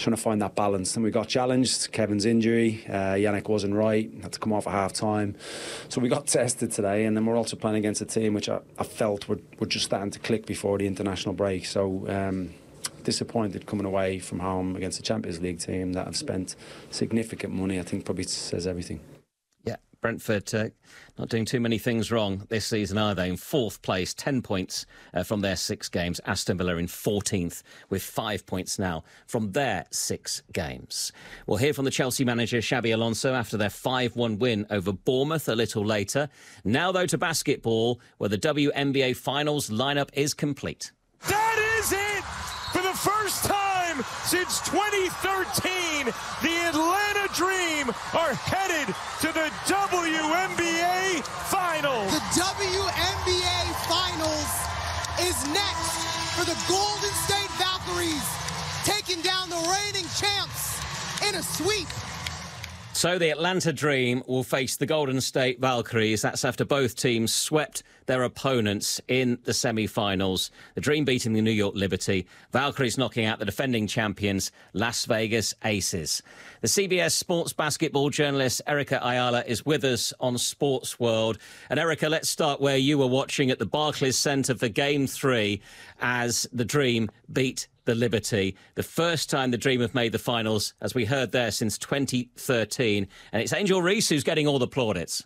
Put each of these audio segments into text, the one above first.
trying to find that balance. And we got challenged. Kevin's injury, Yannick wasn't right, had to come off at half time. So we got tested today, and then we're also playing against a team which I felt were just starting to click before the international break. So disappointed coming away from home against a Champions League team that have spent significant money. I think probably says everything. Yeah, Brentford not doing too many things wrong this season, are they? In fourth place, 10 points from their 6 games. Aston Villa in 14th with 5 points now from their 6 games. We'll hear from the Chelsea manager Xabi Alonso after their 5-1 win over Bournemouth a little later. Now, though, to basketball, where the WNBA Finals lineup is complete. That is it! For the first time since 2013, the Atlanta Dream are headed to the WNBA Finals. The WNBA Finals is next for the Golden State Valkyries, taking down the reigning champs in a sweep. So the Atlanta Dream will face the Golden State Valkyries. That's after both teams swept their opponents in the semi-finals. The Dream beating the New York Liberty. Valkyries knocking out the defending champions, Las Vegas Aces. The CBS sports basketball journalist Erica Ayala is with us on Sports World. And Erica, let's start where you were watching at the Barclays Centre for Game 3 as the Dream beat the Liberty. The first time the Dream have made the finals, as we heard there, since 2013. And it's Angel Reese who's getting all the plaudits.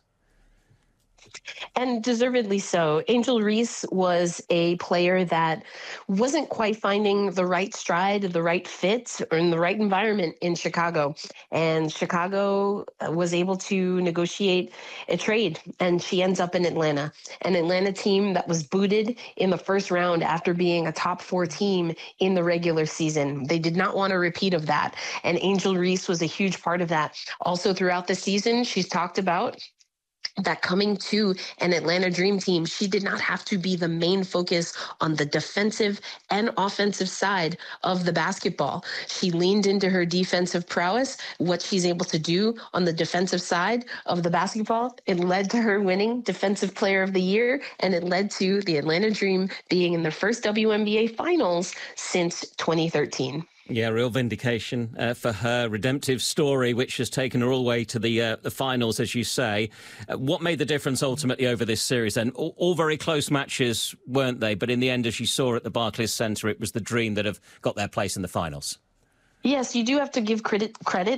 And deservedly so. Angel Reese was a player that wasn't quite finding the right stride, the right fit, or in the right environment in Chicago. And Chicago was able to negotiate a trade, and she ends up in Atlanta. An Atlanta team that was booted in the first round after being a top 4 team in the regular season. They did not want a repeat of that. And Angel Reese was a huge part of that. Also throughout the season, she's talked about that coming to an Atlanta Dream team, she did not have to be the main focus on the defensive and offensive side of the basketball. She leaned into her defensive prowess, what she's able to do on the defensive side of the basketball. It led to her winning Defensive Player of the Year, and it led to the Atlanta Dream being in their first WNBA Finals since 2013. Yeah, real vindication for her redemptive story, which has taken her all the way to the finals, as you say. What made the difference ultimately over this series then? All very close matches, weren't they? But in the end, as you saw at the Barclays Centre, it was the Dream that have got their place in the finals. Yes, you do have to give credit,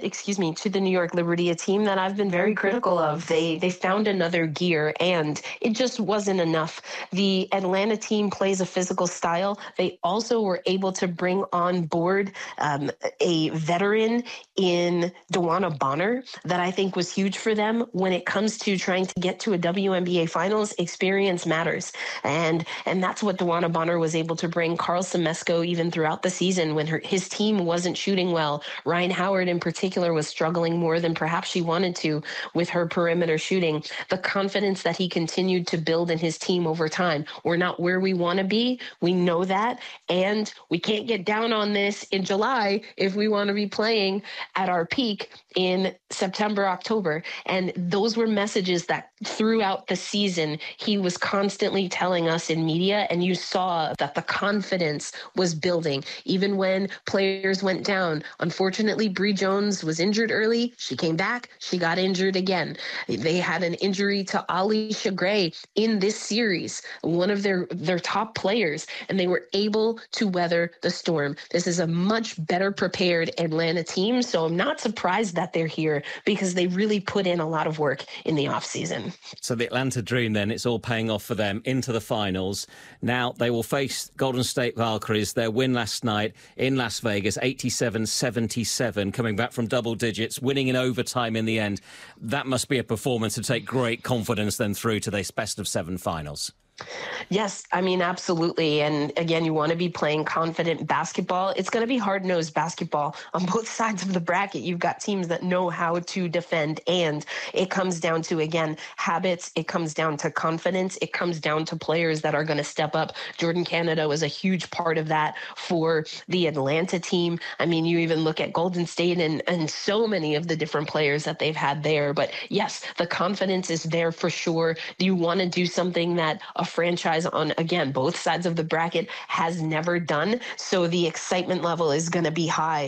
to the New York Liberty, a team that I've been very critical of. They found another gear, and it just wasn't enough. The Atlanta team plays a physical style. They also were able to bring on board a veteran in DeWanna Bonner that I think was huge for them. When it comes to trying to get to a WNBA Finals, experience matters. And that's what DeWanna Bonner was able to bring. Carl Semesco, even throughout the season, when his team wasn't shooting well. Ryan Howard in particular was struggling more than perhaps she wanted to with her perimeter shooting. The confidence that he continued to build in his team over time. We're not where we want to be. We know that. And we can't get down on this in July if we want to be playing at our peak in September, October. And those were messages that throughout the season, he was constantly telling us in media, and you saw that the confidence was building. Even when players went down, unfortunately, Bree Jones was injured early. She came back. She got injured again. They had an injury to Alisha Gray in this series, one of their top players, and they were able to weather the storm. This is a much better prepared Atlanta team, so I'm not surprised that they're here because they really put in a lot of work in the offseason. So the Atlanta Dream then, it's all paying off for them into the finals. Now they will face Golden State Valkyries. Their win last night in Las Vegas, 87-77, coming back from double digits, winning in overtime in the end. That must be a performance to take great confidence then through to this best of 7 finals. Yes, I mean, absolutely. And again, you want to be playing confident basketball. It's going to be hard-nosed basketball on both sides of the bracket. You've got teams that know how to defend, and it comes down to, again, habits. It comes down to confidence. It comes down to players that are going to step up. Jordan Canada was a huge part of that for the Atlanta team. I mean, you even look at Golden State and so many of the different players that they've had there. But yes, the confidence is there for sure. You want to do something that a franchise on, again, both sides of the bracket has never done. So the excitement level is going to be high.